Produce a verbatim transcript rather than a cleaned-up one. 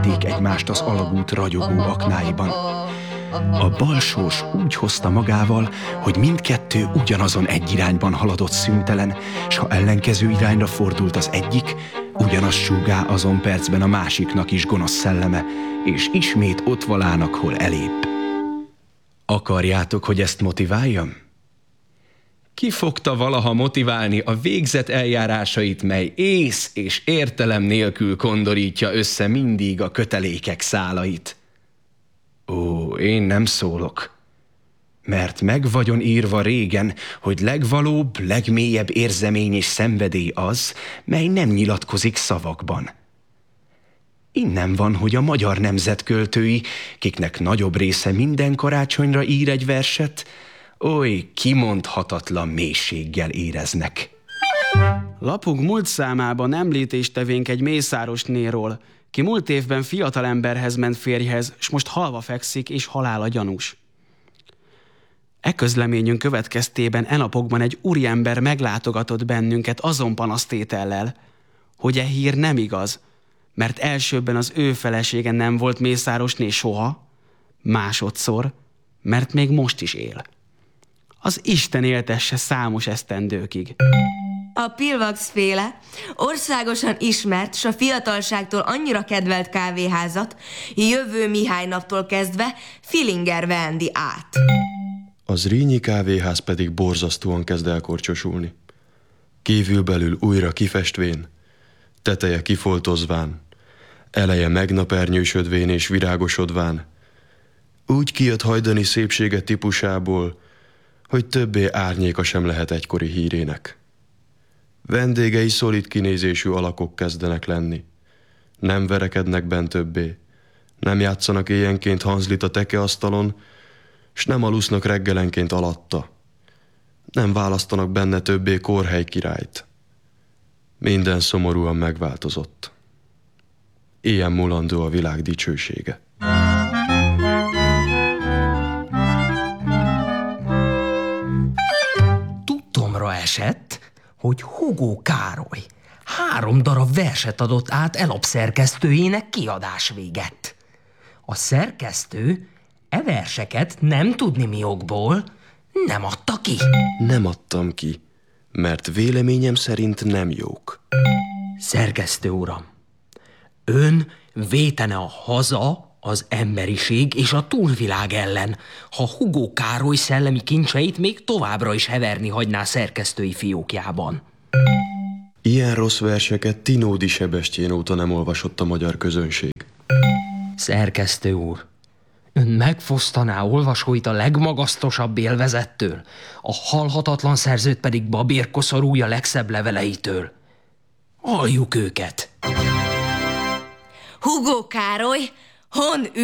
vették egymást az alagút ragyogó aknáiban. A balsós úgy hozta magával, hogy mindkettő ugyanazon egy irányban haladott szüntelen, s ha ellenkező irányra fordult az egyik, ugyanaz súgá azon percben a másiknak is gonosz szelleme, és ismét ott valának, hol elébb. Akarjátok, hogy ezt motiváljam? Ki fogta valaha motiválni a végzet eljárásait, mely ész és értelem nélkül kondorítja össze mindig a kötelékek szálait? Ó, én nem szólok, mert meg vagyon írva régen, hogy legvalóbb, legmélyebb érzemény és szenvedély az, mely nem nyilatkozik szavakban. Innen van, hogy a magyar nemzet költői, kiknek nagyobb része minden karácsonyra ír egy verset, oly kimondhatatlan mélységgel éreznek. Lapunk múlt számában említést tevénk egy mészárosnéról, ki múlt évben fiatalemberhez ment férjhez, s most halva fekszik, és halála gyanús. E közleményünk következtében e napokban egy úriember meglátogatott bennünket azon panasztétellel, hogy e hír nem igaz, mert elsőbben az ő felesége nem volt mészárosné soha, másodszor, mert még most is él. Az Isten éltesse számos esztendőkig. A Pilvax-féle országosan ismert, s a fiatalságtól annyira kedvelt kávéházat jövő Mihály naptól kezdve Filinger vendi át. A Zrínyi kávéház pedig borzasztóan kezd elkorcsosulni. Kívülbelül újra kifestvén, teteje kifoltozván, eleje megnapernyősödvén és virágosodván, úgy kijött hajdani szépsége típusából, hogy többé árnyéka sem lehet egykori hírének. Vendégei szolid kinézésű alakok kezdenek lenni. Nem verekednek bent többé, nem játszanak éjjenként Hanslit a tekeasztalon, s nem alusznak reggelenként alatta. Nem választanak benne többé kórhely királyt. Minden szomorúan megváltozott. Ilyen mulandó a világ dicsősége. Tudtomra esett, hogy Hugo Károly három darab verset adott át elapszerkesztőjének kiadás végett. A szerkesztő e verseket nem tudni mi okból nem adta ki. Nem adtam ki, mert véleményem szerint nem jók. Szerkesztő uram, ön vétene a haza, az emberiség és a túlvilág ellen, ha Hugo Károly szellemi kincseit még továbbra is heverni hagyná szerkesztői fiókjában. Ilyen rossz verseket Tinódi Sebestyén óta nem olvasott a magyar közönség. Szerkesztő úr, ön megfosztaná olvasóit a legmagasztosabb élvezettől, a halhatatlan szerzőt pedig babérkoszorúja legszebb leveleitől. Halljuk őket! Hugo Károly, hon